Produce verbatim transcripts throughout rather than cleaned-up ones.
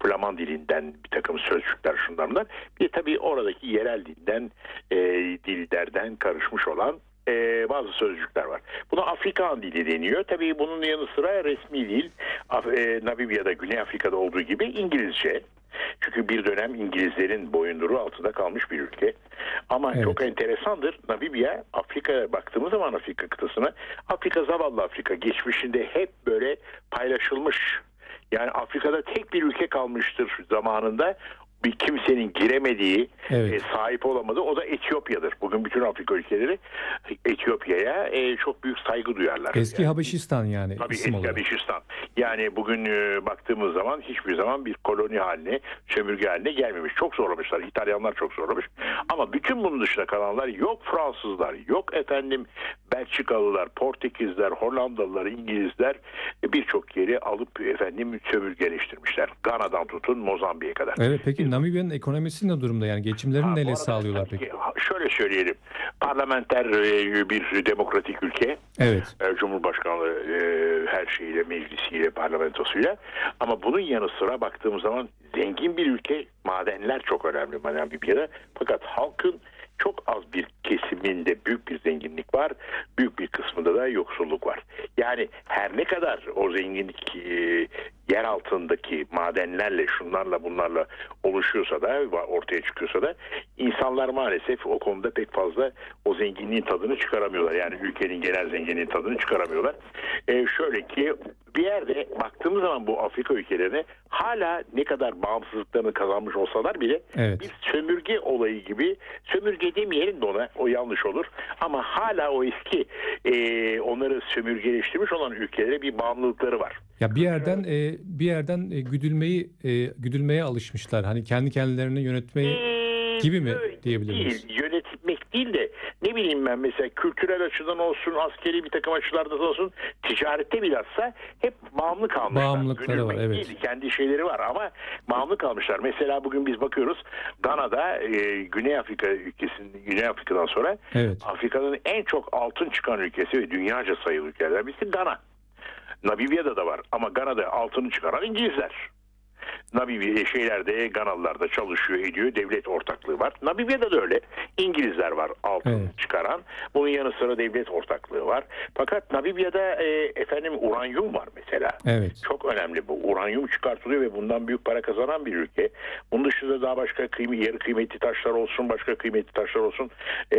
Flaman dilinden bir takım sözcükler şunlar bunlar. Bir de tabii oradaki yerel dilden, e, dillerden karışmış olan e, bazı sözcükler var. Buna Afrikan dili deniyor. Tabii bunun yanı sıra resmi dil e, Namibya'da, Güney Afrika'da olduğu gibi İngilizce. Çünkü bir dönem İngilizlerin boyunduruğu altında kalmış bir ülke. Ama evet, çok enteresandır. Namibya, Afrika'ya baktığımız zaman Afrika kıtasına, Afrika zavallı Afrika geçmişinde hep böyle paylaşılmış. Yani Afrika'da tek bir ülke kalmıştır zamanında. Bir kimsenin giremediği, evet, e, sahip olamadığı, o da Etiyopya'dır. Bugün bütün Afrika ülkeleri Etiyopya'ya e, çok büyük saygı duyarlar. Eski yani. Habeşistan yani. Tabii eski olarak. Habeşistan. Yani bugün e, baktığımız zaman hiçbir zaman bir koloni haline, sömürge haline gelmemiş. Çok zorlamışlar. İtalyanlar çok zorlamış. Ama bütün bunun dışında kalanlar, yok Fransızlar, yok efendim Belçikalılar, Portekizler, Hollandalılar, İngilizler e, birçok yeri alıp efendim sömürgeleştirmişler. Gana'dan tutun Mozambik'e kadar. Evet, peki Namibya'nın ekonomisi ne durumda, yani geçimlerini neyle sağlıyorlar peki? Şöyle söyleyelim, parlamenter bir demokratik ülke, evet, Cumhurbaşkanlığı her şeyiyle, meclisiyle, parlamentosuyla, ama bunun yanı sıra baktığımız zaman zengin bir ülke. Madenler çok önemli Namibya'da, fakat halkın çok az bir kesiminde büyük bir zenginlik var, büyük bir kısmında da yoksulluk var. Yani her ne kadar o zenginlik e, yer altındaki madenlerle, şunlarla bunlarla oluşuyorsa da, ortaya çıkıyorsa da, insanlar maalesef o konuda pek fazla o zenginliğin tadını çıkaramıyorlar. Yani ülkenin genel zenginliğin tadını çıkaramıyorlar. E, şöyle ki bir yerde baktığımız zaman bu Afrika ülkelerine hala ne kadar bağımsızlıklarını kazanmış olsalar bile, evet, bir sömürge olayı gibi, sömürge demeyelim de ona, o yanlış olur, ama hala o eski e, onları sömürgeleştirmiş olan ülkelere bir bağımlılıkları var. Ya bir yerden e, bir yerden e, güdülmeyi e, güdülmeye alışmışlar. Hani kendi kendilerini yönetmeyi ee, gibi mi diyebiliriz? Değil, yönetmek değil de ne bileyim ben, mesela kültürel açıdan olsun, askeri bir takım açılarda olsun, ticarette bilhassa hep bağımlı kalmışlar. Bağımlılıkları var, evet. Değil, kendi şeyleri var ama bağımlı kalmışlar. Mesela bugün biz bakıyoruz, Gana'da e, Güney Afrika ülkesinin, Güney Afrika'dan sonra, evet, Afrika'nın en çok altın çıkan ülkesi ve dünyaca sayılı ülkelerden birisi Gana. Namibya'da da var ama Gana'da altını çıkaran İngilizler. Namibya şeylerde, Ganalılar da çalışıyor, ediyor, devlet ortaklığı var. Namibya'da da öyle. İngilizler var altın, evet, çıkaran. Bunun yanı sıra devlet ortaklığı var. Fakat Namibya'da e, efendim uranyum var mesela. Evet. Çok önemli bu. Uranyum çıkartılıyor ve bundan büyük para kazanan bir ülke. Bunun dışında daha başka kıymet, yarı kıymetli taşlar olsun, başka kıymetli taşlar olsun. E,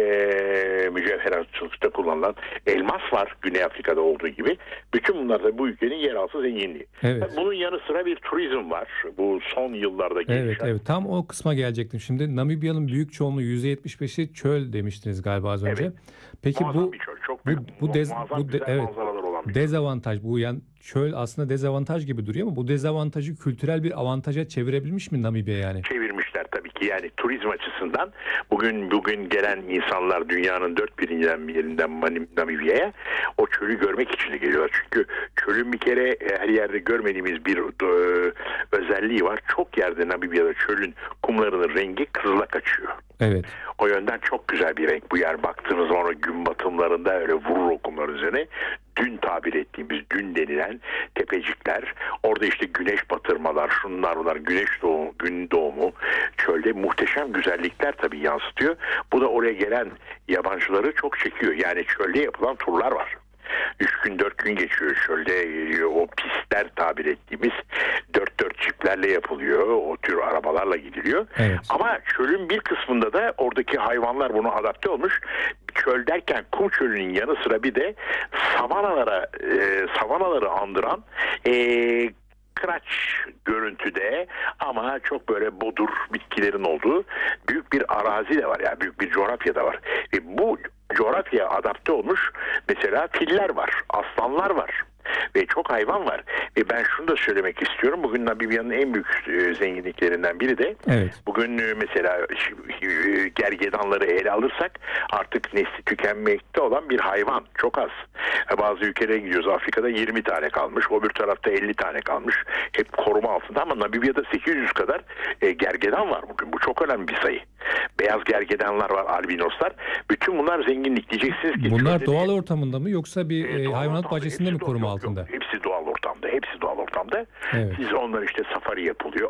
mücevheratçılıkta kullanılan elmas var, Güney Afrika'da olduğu gibi. Bütün bunlar da bu ülkenin yeraltı zenginliği. Evet. Bunun yanı sıra bir turizm var. Bu son yıllarda gelişen. Evet, evet. Tam o kısma gelecektim şimdi. Namibya'nın büyük çoğunluğu yüzde yetmiş beşi çöl demiştiniz galiba az önce. Evet. Peki muazzam bu bir çöl, çok büyük, bu bu, dez, bu de, evet, olan bir dezavantaj, bu yani çöl aslında dezavantaj gibi duruyor ama bu dezavantajı kültürel bir avantaja çevirebilmiş mi Namibya yani? Çevirmişler tabii ki. Yani turizm açısından bugün bugün gelen insanlar dünyanın dört bir yerinden Namibya'ya o çölü görmek için de geliyorlar. Çünkü çölün bir kere her yerde görmediğimiz bir e, özelliği var. Çok yerde Namibya'da çölün kumlarının rengi kızıla kaçıyor. Evet. O yönden çok güzel bir renk. Bu yer baktığınız zaman o gün batımlarında öyle vurur o kumlar üzerine. Dün tabir ettiğimiz, dün denilen tepecikler, orada işte güneş batırmalar, şunlar bunlar, güneş doğumu, gün doğumu, çölde muhteşem güzellikler tabii yansıtıyor. Bu da oraya gelen yabancıları çok çekiyor. Yani çölde yapılan turlar var. Üç gün dört gün geçiyor çölde, o pistler tabir ettiğimiz dört dört çiplerle yapılıyor, o tür arabalarla gidiliyor. Evet. Ama çölün bir kısmında da oradaki hayvanlar buna adapte olmuş. Çöl derken kum çölünün yanı sıra bir de savanalara e, savanaları andıran e, kıraç görüntüde ama çok böyle bodur bitkilerin olduğu büyük bir arazi de var, yani büyük bir coğrafya da var. E, bu coğrafyaya adapte olmuş mesela filler var, aslanlar var ve çok hayvan var. Ve ben şunu da söylemek istiyorum. Bugün Namibya'nın en büyük e, zenginliklerinden biri de, evet, bugün e, mesela e, gergedanları ele alırsak artık nesli tükenmekte olan bir hayvan. Çok az. E, bazı ülkelere gidiyoruz. Afrika'da yirmi tane kalmış. Öbür tarafta elli tane kalmış. Hep koruma altında ama Namibya'da sekiz yüz kadar e, gergedan var bugün. Bu çok önemli bir sayı. Beyaz gergedanlar var, albinoslar. Bütün bunlar zenginlik diyeceksiniz ki. Bunlar doğal ortamında mı yoksa bir e, hayvanat ortamda, bahçesinde mi koruma yok, altında? Yok, hepsi doğal ortamda. Hepsi doğal ortamda. Evet. Siz onlar işte safari yapılıyor.